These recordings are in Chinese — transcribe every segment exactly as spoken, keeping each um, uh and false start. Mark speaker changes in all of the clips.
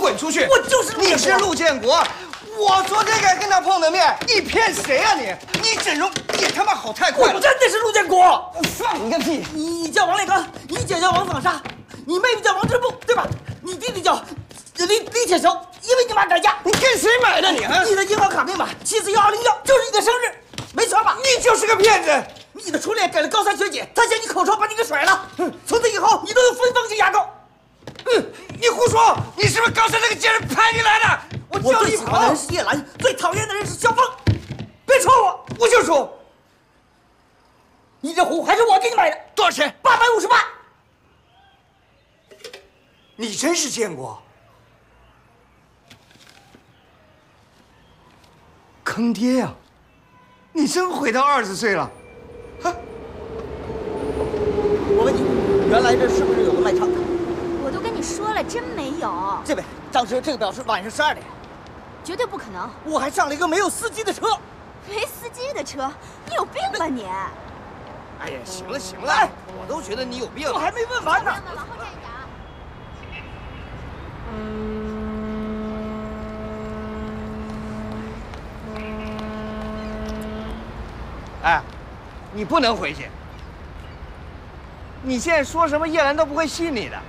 Speaker 1: 滚出去！
Speaker 2: 我就是
Speaker 1: 你是陆建国，我昨天才跟他碰的面，你骗谁啊你？你整容也他妈好太快了！
Speaker 2: 我真的是陆建国。
Speaker 1: 放你个屁！
Speaker 2: 你叫王烈刚，你姐叫王纺纱，你妹妹叫王织布，对吧？你弟弟叫李李铁雄，因为你妈改嫁。
Speaker 1: 你跟谁买的你啊？
Speaker 2: 你的银行卡密码七四幺二零幺就是你的生日，没错吧？
Speaker 1: 你就是个骗子！
Speaker 2: 你的初恋给了高三学姐，她嫌你口臭，把你给甩了。嗯，从此以后你都用芬芳型牙膏。
Speaker 1: 嗯，你胡说！你是不是高三那个贱人派你来的？我
Speaker 2: 我
Speaker 1: 叫你跑
Speaker 2: 最喜欢的人是叶兰，最讨厌的人是萧峰。别戳我！
Speaker 1: 我就说，
Speaker 2: 你这壶还是我给你买的，
Speaker 1: 多少钱？
Speaker 2: 八百五十八。
Speaker 1: 你真是见过，坑爹呀！你真回到二十岁了。
Speaker 2: 我问你，原来这是不是有个卖唱的？
Speaker 3: 我都跟你说了，真没有。
Speaker 2: 这位张弛，这个表是晚上十二点，
Speaker 3: 绝对不可能。
Speaker 2: 我还上了一个没有司机的车。
Speaker 3: 没司机的车，你有病吧你？
Speaker 1: 哎呀，行了行了，我都觉得你有病。
Speaker 2: 我还没问完呢。
Speaker 3: 往后站一点啊。
Speaker 1: 哎，你不能回去。你现在说什么，叶兰都不会信你的。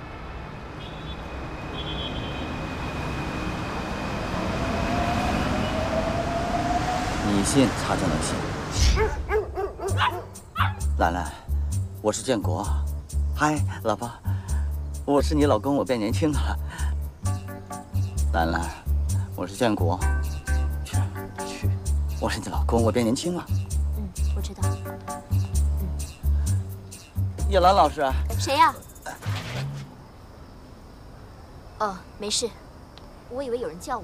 Speaker 4: 你信他就能信。兰兰，我是建国。嗨，老婆，我是你老公，我变年轻了。兰兰，我是建国。去去，我是你老公，我变年轻了。
Speaker 3: 嗯，我知道。
Speaker 4: 叶兰老师，
Speaker 3: 谁呀？哦，没事，我以为有人叫我。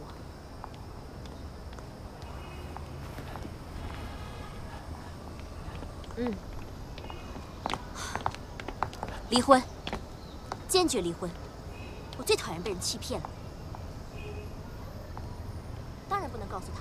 Speaker 3: 嗯，离婚，坚决离婚。我最讨厌被人欺骗了，当然不能告诉他。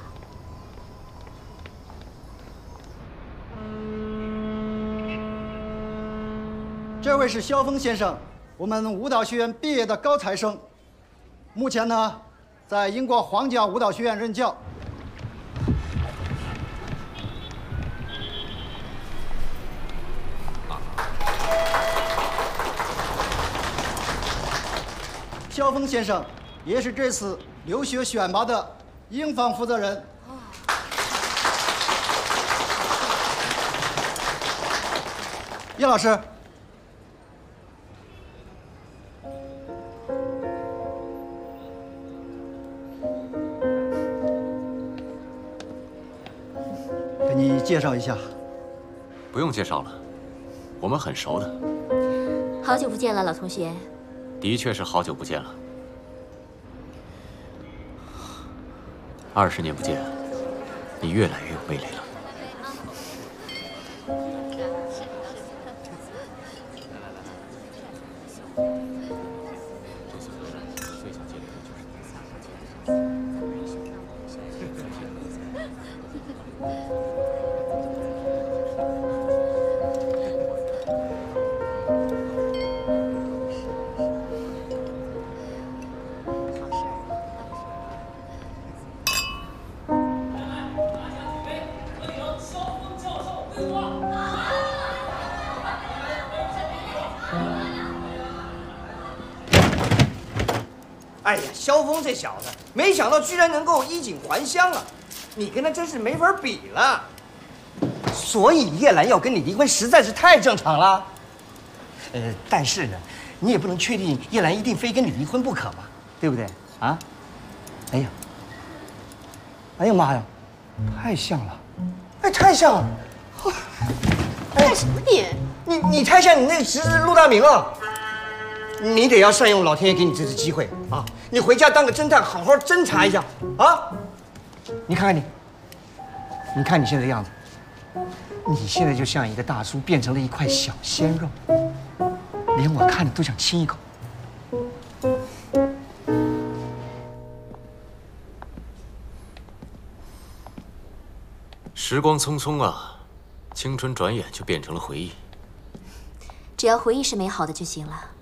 Speaker 5: 这位是萧峰先生，我们舞蹈学院毕业的高材生，目前呢，在英国皇家舞蹈学院任教。萧峰先生也是这次留学选拔的英方负责人。叶老师。给你介绍一下。
Speaker 6: 不用介绍了，我们很熟的。
Speaker 3: 好久不见了，老同学。
Speaker 6: 的确是好久不见了。二十年不见，你越来越有魅力了。
Speaker 1: 哎呀，萧峰这小子，没想到居然能够衣锦还乡啊！你跟他真是没法比了。所以叶兰要跟你离婚，实在是太正常了。呃，但是呢，你也不能确定叶兰一定非跟你离婚不可嘛，对不对？啊？哎呀，哎呀妈呀，太像了，哎，太像了。
Speaker 3: 干什么你？
Speaker 1: 你你太像你那个侄子陆大明了。你得要善用老天爷给你这次机会啊！你回家当个侦探，好好侦查一下啊！你看看你，你看你现在的样子，你现在就像一个大叔变成了一块小鲜肉，连我看着都想亲一口。
Speaker 6: 时光匆匆啊，青春转眼就变成了回忆。
Speaker 3: 只要回忆是美好的就行了。